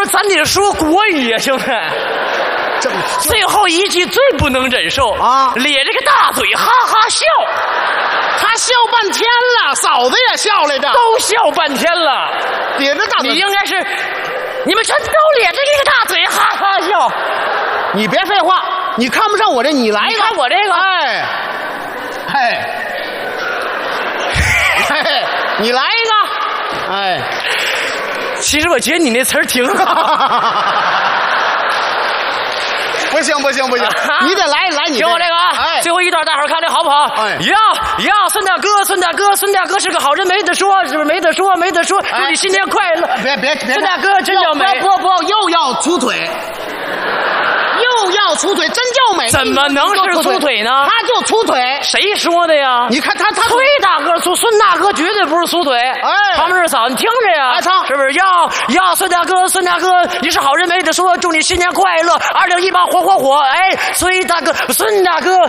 咱得说国语啊，兄弟。最后一句最不能忍受啊！咧着个大嘴，哈哈笑。 他笑半天了，嫂子也笑来着， 都笑半天了。 咧着大嘴， 你应该是，你们全都咧着一个大嘴，哈哈笑。 你别废话，你看不上我这，你来一个。 你看我这个， 你来一个， 其实我觉得你那词儿挺好。 不行，你得来你。 听我这个啊，最后一段大伙儿看这好不好？呀，孙大哥是个好人，没得说，是不是？没得说。祝你新年快乐！ 别， 孙大哥真叫美。 不，又要出腿。出腿真叫美， 怎么能是粗腿呢？ 他就粗腿， 谁说的呀？ 你看他崔大哥孙大哥绝对不是粗腿，他们是嫂，你听着呀， 唱是不是？要孙大哥，你是好人没得说，祝你新年快乐，2018火！崔大哥，孙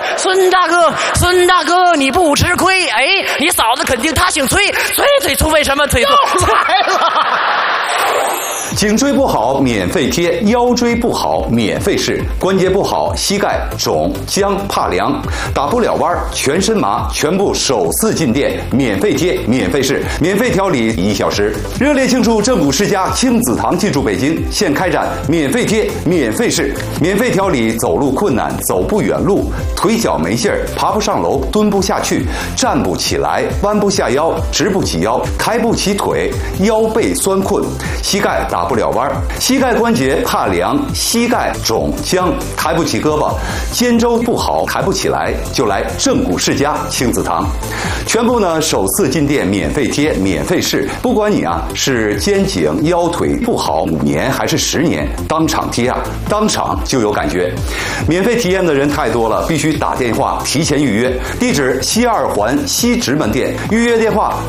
大哥，你不吃亏，你嫂子肯定她姓崔，嘴粗为什么腿粗？ 来了。 颈椎不好免费贴，腰椎不好免费试，关节不好膝盖肿僵怕凉，打不了弯全身麻，全部首次进店免费贴免费试，免费调理1小时。热烈庆祝正骨世家亲子堂进驻北京，现开展免费贴免费试，免费调理走路困难、走不远路、腿脚没劲儿、爬不上楼、蹲不下去、站不起来、弯不下腰、直不起腰、抬不起腿、腰背酸困、膝盖打不了弯，膝盖关节怕凉，膝盖肿僵，抬不起胳膊，肩周不好，抬不起来，就来正骨世家亲子堂。全部呢首次进店免费贴免费试，不管你是肩颈腰腿不好5年还是10年，当场贴当场就有感觉。免费体验的人太多了，必须打电话提前预约。地址西2环西直门店，预约电话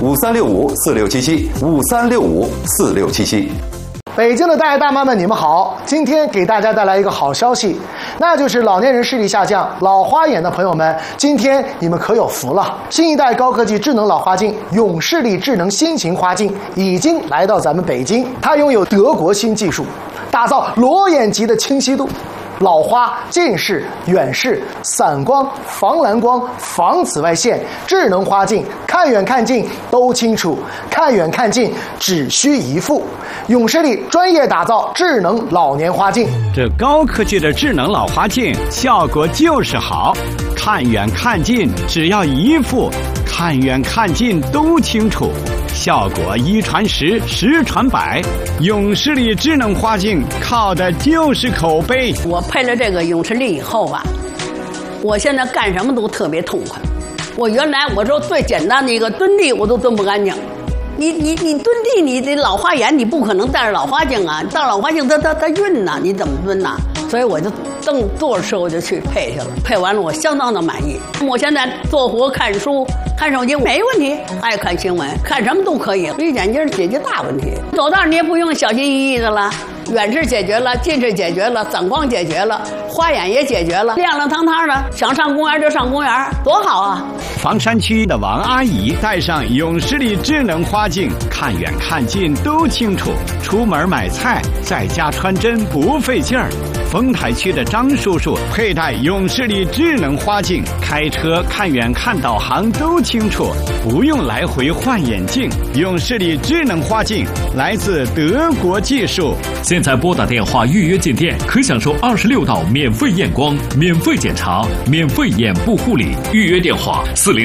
5365467753654677。 北京的大爷大妈们，你们好！今天给大家带来一个好消息，那就是老年人视力下降、老花眼的朋友们，今天你们可有福了！新一代高科技智能老花镜永视力智能新型花镜已经来到咱们北京，它拥有德国新技术，打造裸眼级的清晰度。老花、近视、远视、散光、防蓝光、防紫外线，智能花镜，看远看近都清楚，看远看近只需一副。永视力专业打造智能老年花镜， 这高科技的智能老花镜效果就是好，看远看近只要一副，看远看近都清楚，效果1传10，10传100。永视力智能花镜靠的就是口碑。 我配了这个永视力以后我现在干什么都特别痛快。我原来我说最简单的一个蹲地我都蹲不干净。你蹲地，你这老花眼，你不可能戴着老花镜啊！戴老花镜它晕呐，你怎么蹲呐？所以我就正坐着车我就去配去了，配完了我相当的满意。我现在做活、看书、看手机没问题，爱看新闻，看什么都可以。绿眼镜解决大问题，走道你也不用小心翼翼的了。远视解决了，近视解决了，散光解决了，花眼也解决了，亮亮堂堂的，想上公园就上公园，多好啊！ 房山区的王阿姨戴上永视力智能花镜，看远看近都清楚，出门买菜在家穿针不费劲儿。丰台区的张叔叔佩戴永视力智能花镜，开车看远看导航都清楚，不用来回换眼镜。永视力智能花镜来自德国技术。 现在拨打电话预约进店，可享受26道免费验光、免费检查、免费眼部护理。预约电话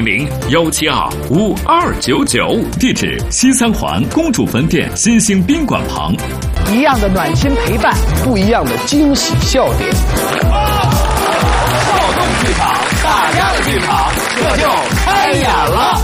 400-172-5299，地址西3环公主坟店新兴宾馆旁。 一样的暖心陪伴，不一样的惊喜笑点。 跳动剧场，大家的剧场，这就开演了。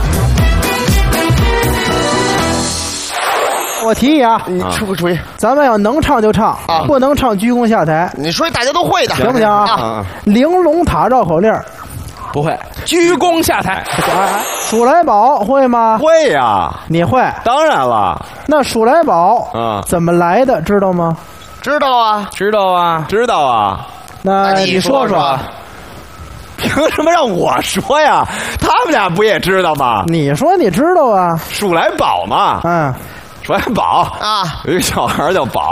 我提议你出个主意， 咱们要能唱就唱，不能唱鞠躬下台。 你说大家都会的， 行不行啊？玲珑塔绕口令， 不会。鞠躬下台。 数来宝会吗？ 会呀。 你会？ 当然了。 那数来宝怎么来的知道吗？ 知道啊， 知道啊，知道啊。 那你说说。 凭什么让我说呀？他们俩不也知道吗？ 你说你知道啊？ 数来宝嘛。 嗯。 数来宝啊， 有一个小孩叫宝。